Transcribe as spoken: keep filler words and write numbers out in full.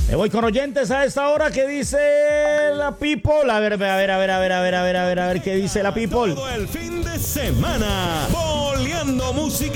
Me voy con oyentes a esta hora. ¿Qué dice la people? A ver, a ver, a ver, a ver, a ver, a ver, a ver, a ver, a ver qué dice la people. Todo el fin de semana, boleando música